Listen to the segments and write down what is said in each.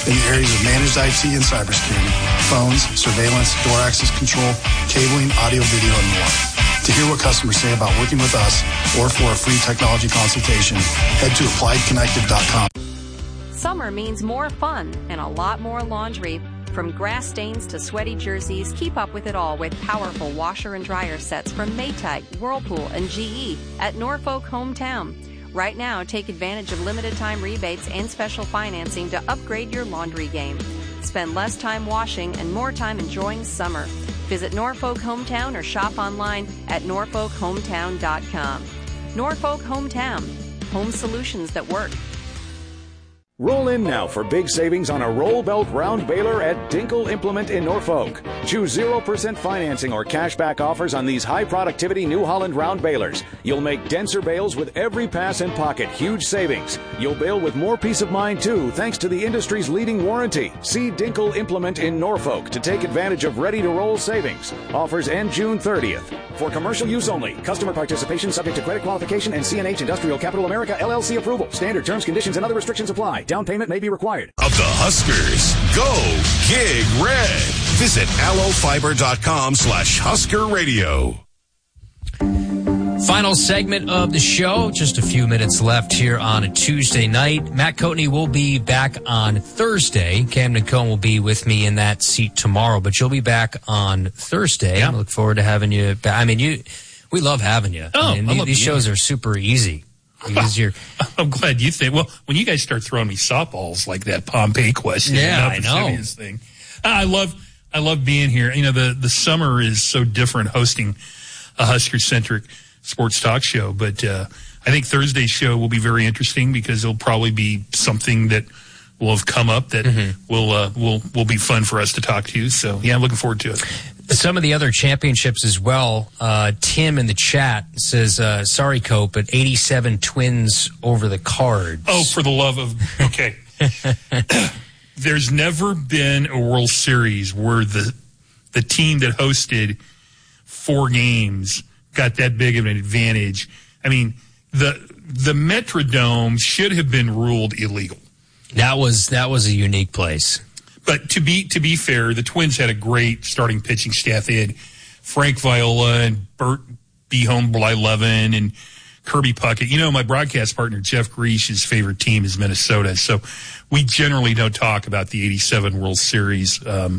in the areas of managed IT and cybersecurity, phones, surveillance, door access control, cabling, audio, video, and more. To hear what customers say about working with us or for a free technology consultation, head to appliedconnected.com. Summer means more fun and a lot more laundry. From grass stains to sweaty jerseys, keep up with it all with powerful washer and dryer sets from Maytag, Whirlpool, and GE at Norfolk Hometown. Right now, take advantage of limited-time rebates and special financing to upgrade your laundry game. Spend less time washing and more time enjoying summer. Visit Norfolk Hometown or shop online at norfolkhometown.com. Norfolk Hometown. Home solutions that work. Roll in now for big savings on a roll belt round baler at Dinkle Implement in Norfolk. Choose 0% financing or cashback offers on these high productivity New Holland round balers. You'll make denser bales with every pass and pocket. Huge savings. You'll bale with more peace of mind too, thanks to the industry's leading warranty. See Dinkle Implement in Norfolk to take advantage of ready to roll savings. Offers end June 30th. For commercial use only. Customer participation subject to credit qualification and CNH Industrial Capital America LLC approval. Standard terms, conditions, and other restrictions apply. Down payment may be required. Of the Huskers, go Gig Red. Visit allofiber.com/Husker Radio. Final segment of the show. Just a few minutes left here on a Tuesday night. Matt Coatney will be back on Thursday. Camden Cohn will be with me in that seat tomorrow, but you'll be back on Thursday. Yeah. I look forward to having you back. I mean, we love having you. Oh, I mean, these shows are super easy. I'm glad you think. Well, when you guys start throwing me softballs like that Pompeii question, I know. Thing, I love being here. You know, the summer is so different hosting a Husker-centric sports talk show, but I think Thursday's show will be very interesting because it'll probably be something that will have come up that will be fun for us to talk to. So, yeah, I'm looking forward to it. Some of the other championships as well. Tim in the chat says, sorry, Cope, but 87 Twins over the Cards. Oh, for the love of... Okay. There's never been a World Series where the team that hosted 4 games got that big of an advantage. I mean, the Metrodome should have been ruled illegal. That was a unique place. But to be fair, the Twins had a great starting pitching staff. They had Frank Viola and Bert Blyleven and Kirby Puckett. You know, my broadcast partner, Jeff Griesch's favorite team is Minnesota. So we generally don't talk about the 87 World Series.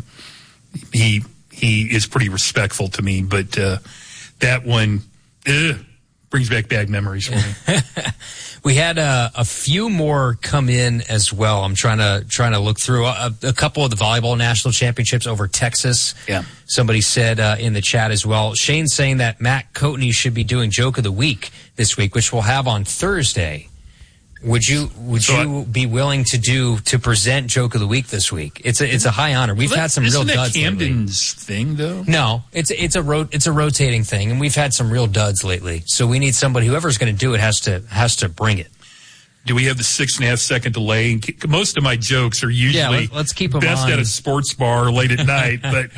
He is pretty respectful to me, but that one brings back bad memories for me. We had a few more come in as well. I'm trying to look through a couple of the volleyball national championships over Texas. Yeah. Somebody said in the chat as well. Shane's saying that Matt Coatney should be doing Joke of the Week this week, which we'll have on Thursday. Would you be willing to present Joke of the Week this week? It's a high honor. We've had some real duds. Isn't that Camden's thing though? No, it's a rotating thing, and we've had some real duds lately. So we need somebody. Whoever's going to do it has to bring it. Do we have the 6.5 second delay? Most of my jokes are usually let's keep them best on. At a sports bar late at night. But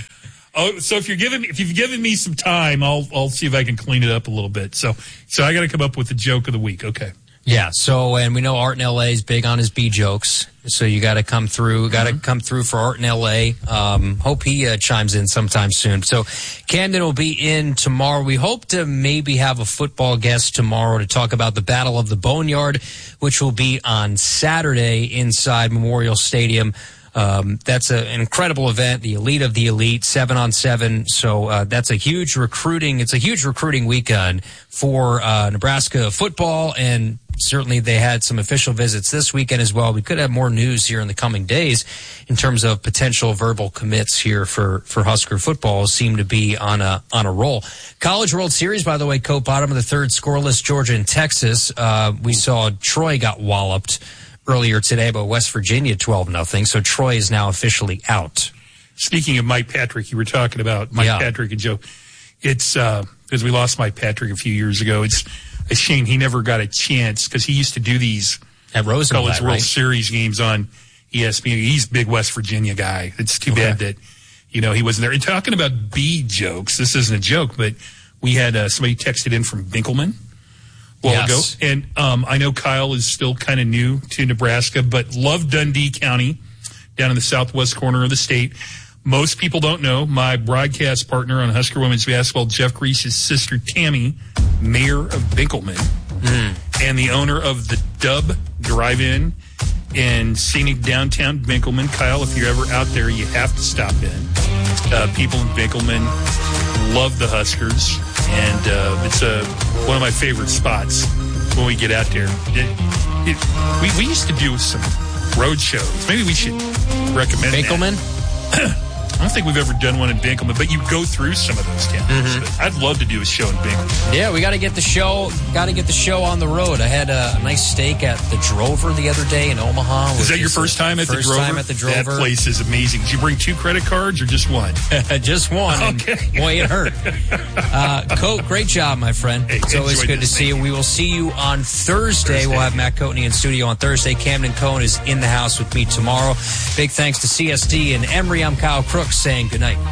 so if you've given me some time, I'll see if I can clean it up a little bit. So I got to come up with the Joke of the Week. Okay. Yeah, so, and we know Art in L.A. is big on his B jokes, so you got to come through. Got to come through for Art in L.A. Hope he chimes in sometime soon. So Camden will be in tomorrow. We hope to maybe have a football guest tomorrow to talk about the Battle of the Boneyard, which will be on Saturday inside Memorial Stadium. That's an incredible event, the elite of the elite, 7-on-7. So that's a huge recruiting. It's a huge recruiting weekend for Nebraska football, and certainly they had some official visits this weekend as well. We could have more news here in the coming days in terms of potential verbal commits here for Husker football. Seem to be on a roll. College World Series, by the way, Cope, bottom of the third, scoreless, Georgia and Texas. We saw Troy got walloped earlier today by West Virginia 12-0. So Troy is now officially out. Speaking of Mike Patrick, you were talking about Mike Patrick and Joe. It's because we lost Mike Patrick a few years ago. It's a shame he never got a chance because he used to do these at Rosenblatt, College World Series games on ESPN. He's a big West Virginia guy. It's too bad that he wasn't there. And talking about B jokes, this isn't a joke, but we had somebody texted in from Binkelman a while ago. And I know Kyle is still kind of new to Nebraska, but love Dundee County. down in the southwest corner of the state. Most people don't know my broadcast partner on Husker women's basketball, Jeff Grease's sister, Tammy, mayor of Binkleman, and the owner of the Dub Drive-In in scenic downtown Binkleman. Kyle, if you're ever out there, you have to stop in. People in Binkleman love the Huskers, and it's one of my favorite spots when we get out there. We used to do some road shows. Maybe we should recommend Binkleman? I don't think we've ever done one in Binkleman, but you go through some of those towns. But I'd love to do a show in Binkleman. Yeah, we got to get the show. Got to get the show on the road. I had a nice steak at the Drover the other day in Omaha. Is that your first time at the Drover? First time at the Drover. That place is amazing. Did you bring 2 credit cards or just one? Just one. Okay. And boy, it hurt. Coat, great job, my friend. Hey, it's always good to see you. We will see you on Thursday. We'll have Matt Coatney in studio on Thursday. Camden Cohn is in the house with me tomorrow. Big thanks to CSD and Emory. I'm Kyle Crooks saying good night.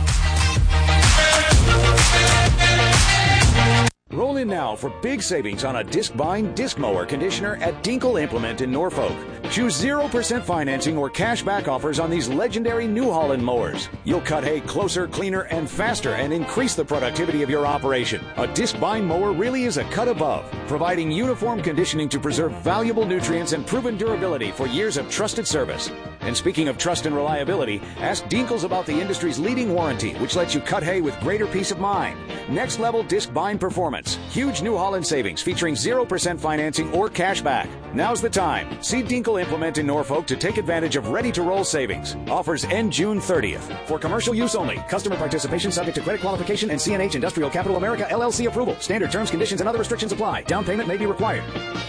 Roll in now for big savings on a disc-bind disc mower conditioner at Dinkle Implement in Norfolk. Choose 0% financing or cash-back offers on these legendary New Holland mowers. You'll cut hay closer, cleaner, and faster and increase the productivity of your operation. A disc-bind mower really is a cut above, providing uniform conditioning to preserve valuable nutrients and proven durability for years of trusted service. And speaking of trust and reliability, ask Dinkles about the industry's leading warranty, which lets you cut hay with greater peace of mind. Next level disc bind performance. Huge New Holland savings featuring 0% financing or cash back. Now's the time. See Dinkle Implement in Norfolk to take advantage of ready-to-roll savings. Offers end June 30th. For commercial use only. Customer participation subject to credit qualification and CNH Industrial Capital America LLC approval. Standard terms, conditions, and other restrictions apply. Down payment may be required.